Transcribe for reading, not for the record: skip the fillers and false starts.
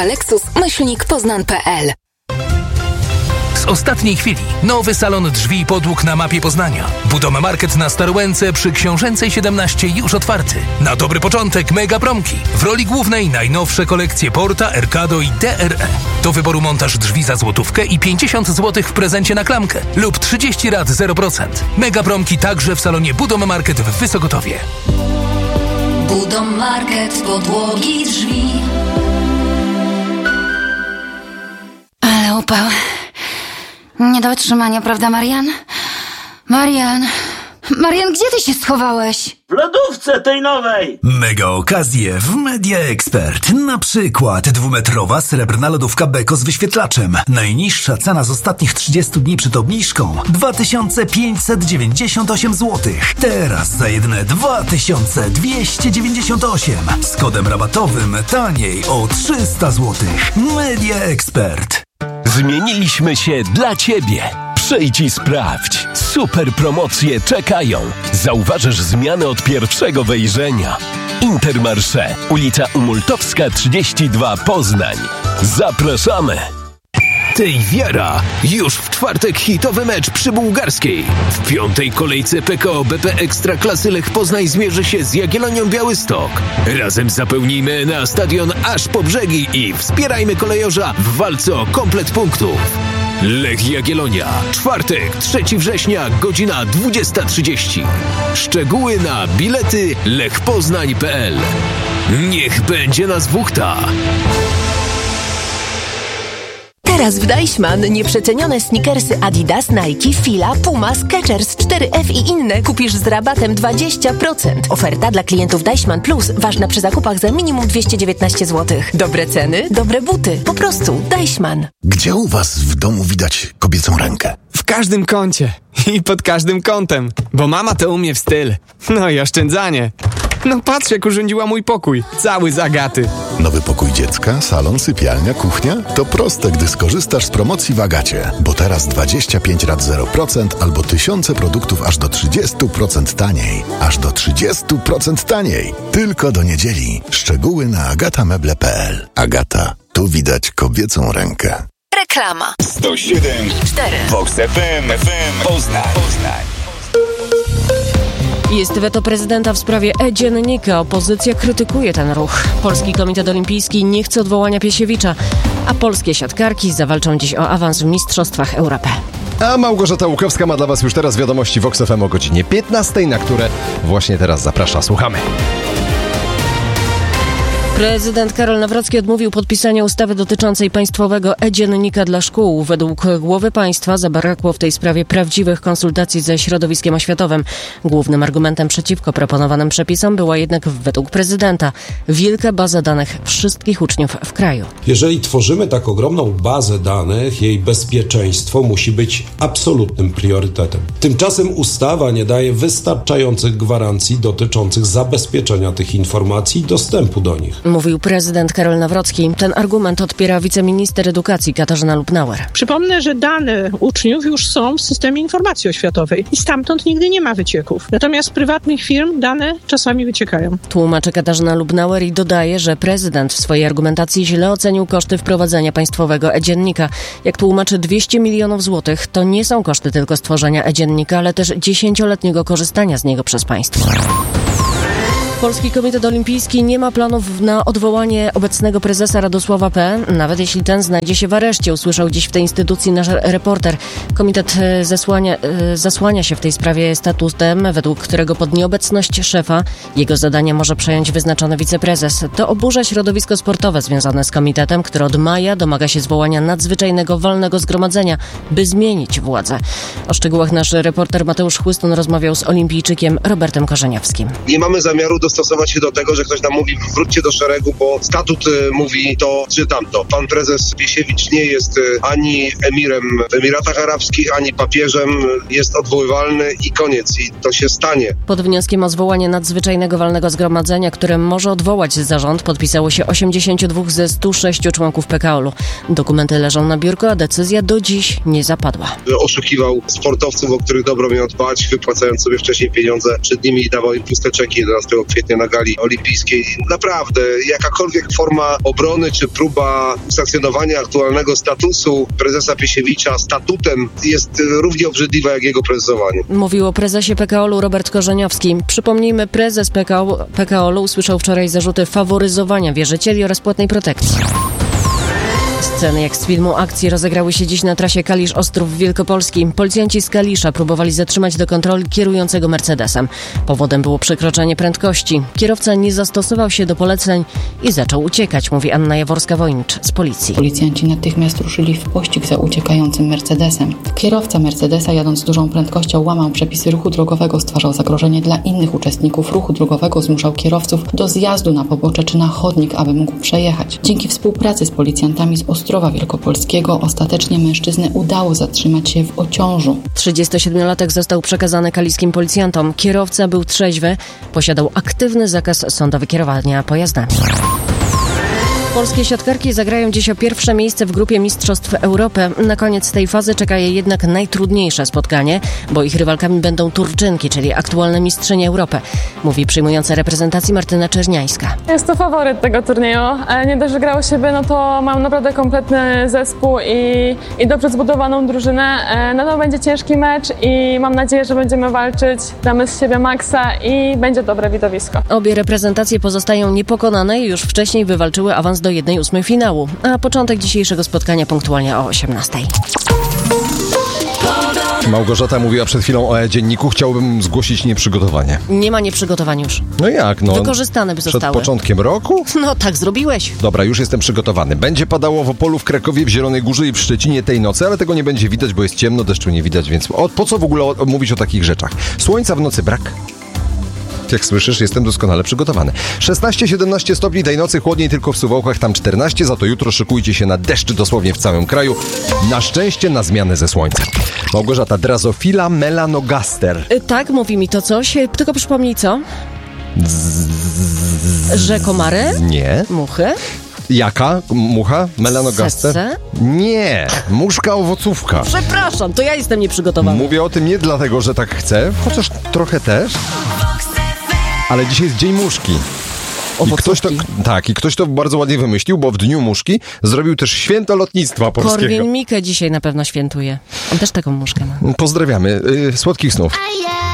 Lexus-Poznań.pl. Z ostatniej chwili nowy salon drzwi i podłóg na mapie Poznania. Budomemarket na Starołęce przy Książęcej 17 już otwarty. Na dobry początek mega promki. W roli głównej najnowsze kolekcje Porta, Ercado i DRE. Do wyboru montaż drzwi za złotówkę i 50 zł w prezencie na klamkę lub 30 rat 0%. Mega promki także w salonie Budomemarket w Wysokotowie. Budomemarket, podłogi, drzwi. Ale upał. Nie do wytrzymania, prawda, Marian? Marian, gdzie ty się schowałeś? W lodówce tej nowej! Mega okazje w Media Expert. Na przykład 2-metrowa srebrna lodówka Beko z wyświetlaczem. Najniższa cena z ostatnich 30 dni przed obniżką 2598 zł. Teraz za jedyne 2298. Z kodem rabatowym taniej o 300 zł. Media Expert. Zmieniliśmy się dla Ciebie. Przyjdź i sprawdź. Super promocje czekają. Zauważysz zmiany od pierwszego wejrzenia. Intermarché, ulica Umultowska 32, Poznań. Zapraszamy! Tej wiara! Już w czwartek hitowy mecz przy Bułgarskiej. W piątej kolejce PKO BP Ekstraklasy Lech Poznań zmierzy się z Jagiellonią Białystok. Razem zapełnijmy na stadion aż po brzegi i wspierajmy kolejorza w walce o komplet punktów. Lech Jagiellonia. Czwartek, 3 września, godzina 20:30. Szczegóły na bilety lechpoznań.pl. Niech będzie nas wuchta! Teraz w Deichmann nieprzecenione sneakersy Adidas, Nike, Fila, Puma, Skechers, 4F i inne kupisz z rabatem 20%. Oferta dla klientów Deichmann Plus ważna przy zakupach za minimum 219 zł. Dobre ceny, dobre buty. Po prostu Deichmann. Gdzie u was w domu widać kobiecą rękę? W każdym kącie i pod każdym kątem, bo mama to umie w styl. No i oszczędzanie. No patrz, jak urządziła mój pokój. Cały z Agaty. Nowy pokój dziecka, salon, sypialnia, kuchnia? To proste, gdy skorzystasz z promocji w Agacie. Bo teraz 25 rat 0% albo tysiące produktów aż do 30% taniej. Aż do 30% taniej. Tylko do niedzieli. Szczegóły na agatameble.pl. Agata. Tu widać kobiecą rękę. Reklama. 107,4 Vox FM Poznań. Jest weto prezydenta w sprawie e-dziennika. Opozycja krytykuje ten ruch. Polski Komitet Olimpijski nie chce odwołania Piesiewicza, a polskie siatkarki zawalczą dziś o awans w Mistrzostwach Europy. A Małgorzata Łukowska ma dla Was już teraz wiadomości Vox FM o godzinie 15, na które właśnie teraz zaprasza. Słuchamy. Prezydent Karol Nawrocki odmówił podpisania ustawy dotyczącej państwowego e-dziennika dla szkół. Według głowy państwa zabrakło w tej sprawie prawdziwych konsultacji ze środowiskiem oświatowym. Głównym argumentem przeciwko proponowanym przepisom była jednak według prezydenta wielka baza danych wszystkich uczniów w kraju. Jeżeli tworzymy tak ogromną bazę danych, jej bezpieczeństwo musi być absolutnym priorytetem. Tymczasem ustawa nie daje wystarczających gwarancji dotyczących zabezpieczenia tych informacji i dostępu do nich. Mówił prezydent Karol Nawrocki. Ten argument odpiera wiceminister edukacji Katarzyna Lubnauer. Przypomnę, że dane uczniów już są w systemie informacji oświatowej i stamtąd nigdy nie ma wycieków. Natomiast z prywatnych firm dane czasami wyciekają. Tłumaczy Katarzyna Lubnauer i dodaje, że prezydent w swojej argumentacji źle ocenił koszty wprowadzenia państwowego e-dziennika. Jak tłumaczy, 200 milionów złotych to nie są koszty tylko stworzenia e-dziennika, ale też 10-letniego korzystania z niego przez państwo. Polski Komitet Olimpijski nie ma planów na odwołanie obecnego prezesa Radosława P., nawet jeśli ten znajdzie się w areszcie, usłyszał dziś w tej instytucji nasz reporter. Komitet zasłania się w tej sprawie statutem, według którego pod nieobecność szefa jego zadanie może przejąć wyznaczony wiceprezes. To oburza środowisko sportowe związane z komitetem, które od maja domaga się zwołania nadzwyczajnego walnego zgromadzenia, by zmienić władzę. O szczegółach nasz reporter Mateusz Chłystun rozmawiał z olimpijczykiem Robertem Korzeniowskim. Nie mamy zamiaru dostosować się do tego, że ktoś nam mówi wróćcie do szeregu, bo statut mówi to czy tamto. Pan prezes Piesiewicz nie jest ani emirem w Emiratach Arabskich, ani papieżem, jest odwoływalny i koniec. I to się stanie. Pod wnioskiem o zwołanie nadzwyczajnego walnego zgromadzenia, które może odwołać zarząd, podpisało się 82 ze 106 członków PKOL-u. Dokumenty leżą na biurku, a decyzja do dziś nie zapadła. Oszukiwał sportowców, o których dobro miał dbać, wypłacając sobie wcześniej pieniądze przed nimi i dawał im puste czeki 11 kwietnia. świetnie na gali olimpijskiej. Naprawdę, jakakolwiek forma obrony czy próba sankcjonowania aktualnego statusu prezesa Piesiewicza statutem jest równie obrzydliwa jak jego prezesowanie. Mówił o prezesie PKO-u Robert Korzeniowski. Przypomnijmy, prezes PKO-u usłyszał wczoraj zarzuty faworyzowania wierzycieli oraz płatnej protekcji. Sceny jak z filmu akcji rozegrały się dziś na trasie Kalisz-Ostrów Wielkopolski. Policjanci z Kalisza próbowali zatrzymać do kontroli kierującego Mercedesem. Powodem było przekroczenie prędkości. Kierowca nie zastosował się do poleceń i zaczął uciekać, mówi Anna Jaworska-Wojnicz z policji. Policjanci natychmiast ruszyli w pościg za uciekającym Mercedesem. Kierowca Mercedesa, jadąc z dużą prędkością, łamał przepisy ruchu drogowego, stwarzał zagrożenie dla innych uczestników ruchu drogowego, zmuszał kierowców do zjazdu na pobocze czy na chodnik, aby mógł przejechać. Dzięki współpracy z policjantami z Ostrowa Wielkopolskiego ostatecznie mężczyznę udało zatrzymać się w Ociążu. 37-latek został przekazany kaliskim policjantom. Kierowca był trzeźwy, posiadał aktywny zakaz sądowy kierowania pojazdami. Polskie siatkarki zagrają dziś o pierwsze miejsce w grupie Mistrzostw Europy. Na koniec tej fazy czeka je jednak najtrudniejsze spotkanie, bo ich rywalkami będą Turczynki, czyli aktualne mistrzynie Europy, mówi przyjmująca reprezentacji Martyna Czerniańska. Jest to faworyt tego turnieju. Nie dość, że grało siebie, no to mam naprawdę kompletny zespół i dobrze zbudowaną drużynę. No to będzie ciężki mecz i mam nadzieję, że będziemy walczyć, damy z siebie maksa i będzie dobre widowisko. Obie reprezentacje pozostają niepokonane i już wcześniej wywalczyły awans do 1/8 finału, a początek dzisiejszego spotkania punktualnie o 18:00. Małgorzata mówiła przed chwilą o e-dzienniku. Chciałbym zgłosić nieprzygotowanie. Nie ma nieprzygotowań już. No jak? No, wykorzystane by zostały. Przed początkiem roku? No tak zrobiłeś. Dobra, już jestem przygotowany. Będzie padało w Opolu, w Krakowie, w Zielonej Górze i w Szczecinie tej nocy, ale tego nie będzie widać, bo jest ciemno, deszczu nie widać, więc po co w ogóle mówić o takich rzeczach? Słońca w nocy brak. Jak słyszysz, jestem doskonale przygotowany. 16-17 stopni tej nocy, chłodniej tylko w Suwałkach, tam 14, za to jutro szykujcie się na deszcz dosłownie w całym kraju. Na szczęście na zmianę ze słońca. Małgorzata, Drosophila melanogaster. Tak, mówi mi to coś, tylko przypomnij co? Że komary? Nie. Muchy? Jaka mucha? Melanogaster? Sece? Nie, muszka owocówka. Przepraszam, to ja jestem nieprzygotowany. Mówię o tym nie dlatego, że tak chcę, chociaż trochę też. Ale dzisiaj jest Dzień Muszki. I ktoś to bardzo ładnie wymyślił, bo w Dniu Muszki zrobił też święto lotnictwa polskiego. Korwin-Mikke dzisiaj na pewno świętuje. On też taką muszkę ma. Pozdrawiamy. Słodkich snów.